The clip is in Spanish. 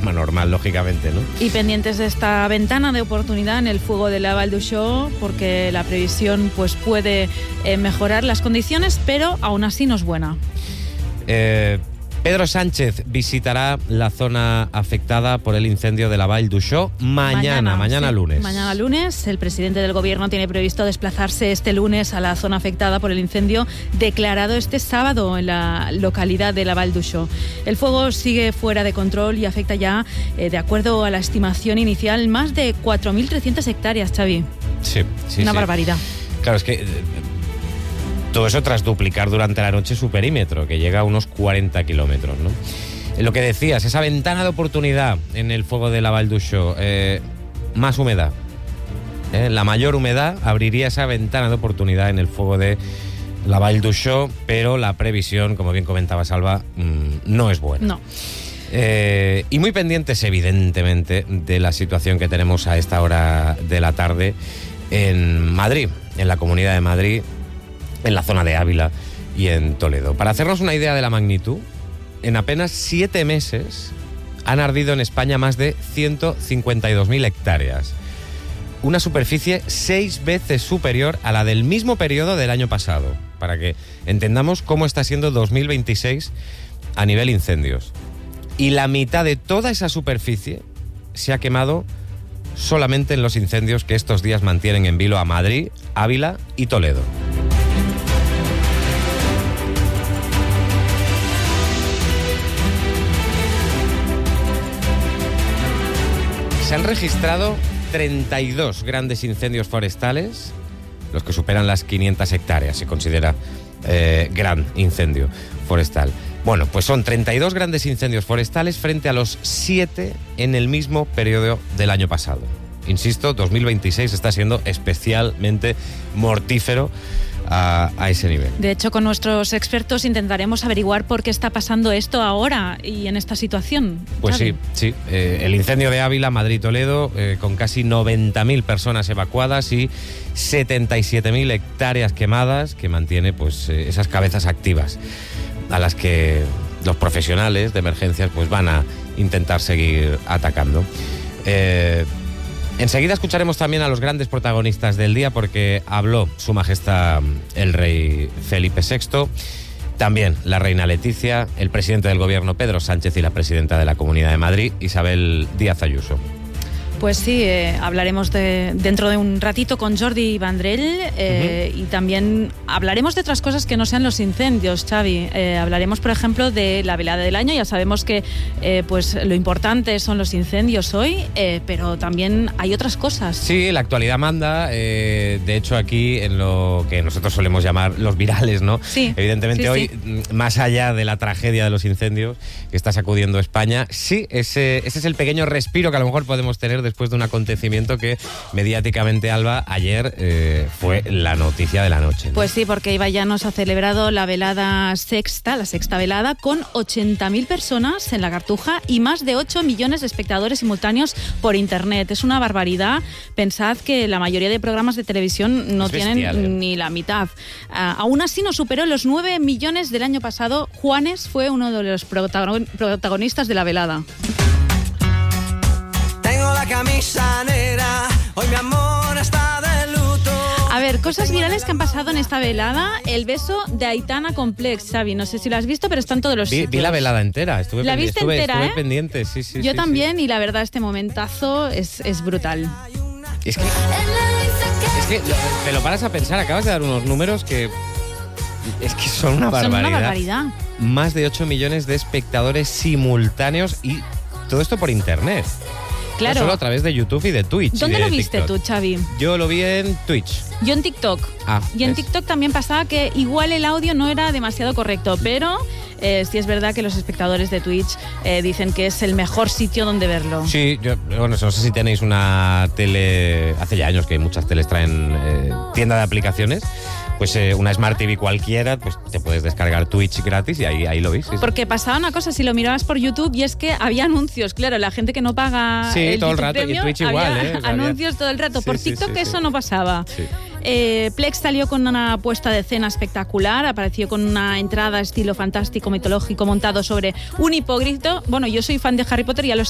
programa normal, lógicamente, ¿no? Y pendientes de esta ventana de oportunidad en el fuego de la Vall d'Uixó, porque la previsión pues puede mejorar las condiciones, pero aún así no es buena. Pedro Sánchez visitará la zona afectada por el incendio de la Vall d'Uixó mañana sí. lunes. Mañana lunes, el presidente del gobierno tiene previsto desplazarse este lunes a la zona afectada por el incendio declarado este sábado en la localidad de la Vall d'Uixó. El fuego sigue fuera de control y afecta ya, de acuerdo a la estimación inicial, más de 4.300 hectáreas, Xavi. Sí. Una barbaridad. Claro, es que todo eso tras duplicar durante la noche su perímetro, que llega a unos 40 kilómetros, ¿no? Lo que decías, esa ventana de oportunidad en el fuego de la Vall d'Uixó, más humedad. La mayor humedad abriría esa ventana de oportunidad en el fuego de la Vall d'Uixó, pero la previsión, como bien comentaba Salva, no es buena. No. Y muy pendientes, evidentemente, de la situación que tenemos a esta hora de la tarde en Madrid, en la Comunidad de Madrid, en la zona de Ávila y en Toledo. Para hacernos una idea de la magnitud, en apenas 7 meses han ardido en España más de 152.000 hectáreas. Una superficie 6 veces superior a la del mismo periodo del año pasado, para que entendamos cómo está siendo 2026 a nivel incendios. Y la mitad de toda esa superficie se ha quemado solamente en los incendios que estos días mantienen en vilo a Madrid, Ávila y Toledo. Se han registrado 32 grandes incendios forestales, los que superan las 500 hectáreas, se considera gran incendio forestal. Bueno, pues son 32 grandes incendios forestales frente a los 7 en el mismo periodo del año pasado. Insisto, 2026 está siendo especialmente mortífero a ese nivel. De hecho, con nuestros expertos intentaremos averiguar por qué está pasando esto ahora y en esta situación. Pues ¿sabe? sí. El incendio de Ávila, Madrid-Toledo, con casi 90.000 personas evacuadas y 77.000 hectáreas quemadas, que mantiene pues esas cabezas activas a las que los profesionales de emergencias pues van a intentar seguir atacando. Enseguida escucharemos también a los grandes protagonistas del día, porque habló Su Majestad el Rey Felipe VI, también la Reina Leticia, el presidente del gobierno Pedro Sánchez y la presidenta de la Comunidad de Madrid, Isabel Díaz Ayuso. Pues sí, hablaremos dentro de un ratito con Jordi Vendrell y también hablaremos de otras cosas que no sean los incendios, Xavi. Hablaremos, por ejemplo, de la velada del año. Ya sabemos que pues lo importante son los incendios hoy, pero también hay otras cosas. Sí, la actualidad manda. De hecho, aquí en lo que nosotros solemos llamar los virales, ¿no? Sí. Evidentemente Sí, hoy, sí. Más allá de la tragedia de los incendios que está sacudiendo España, sí, ese es el pequeño respiro que a lo mejor podemos tener después de un acontecimiento que mediáticamente, Alba, ayer fue la noticia de la noche, ¿no? Pues sí, porque Ibai Llanos ha celebrado la sexta velada, con 80.000 personas en la Cartuja y más de 8 millones de espectadores simultáneos por internet. Es una barbaridad. Pensad que la mayoría de programas de televisión no tienen bestial, ni la mitad. Aún así no superó los 9 millones del año pasado. Juanes fue uno de los protagonistas de la velada. Tengo la camisa negra, hoy mi amor está de luto. A ver, cosas virales que han pasado en esta velada. El beso de Aitana con Plex, Xavi. No sé si lo has visto, pero está en todos los sitios. Vi la velada entera. Estuve pendiente, sí. Yo también, y la verdad, este momentazo es brutal. Es que te lo paras a pensar, acabas de dar unos números que es que son una barbaridad. Más de 8 millones de espectadores simultáneos y todo esto por internet. Claro. No solo a través de YouTube y de Twitch. ¿Dónde lo viste TikTok. tú, Xavi? Yo lo vi en Twitch. Yo en TikTok. Y en TikTok también pasaba que igual el audio no era demasiado correcto, pero sí es verdad que los espectadores de Twitch dicen que es el mejor sitio donde verlo. Sí, no sé si tenéis una tele, hace ya años que muchas teles traen tienda de aplicaciones, pues una Smart TV cualquiera, pues te puedes descargar Twitch gratis y ahí lo ves. Sí. Porque pasaba una cosa, si lo mirabas por YouTube, y es que había anuncios, claro, la gente que no paga el todo el YouTube rato, Premium, y Twitch igual, había anuncios todo el rato. Sí, por sí, TikTok sí, eso sí. no pasaba. Sí. Plex salió con una puesta de escena espectacular, apareció con una entrada estilo fantástico, mitológico, montado sobre un hipogrifo. Bueno, yo soy fan de Harry Potter, ya lo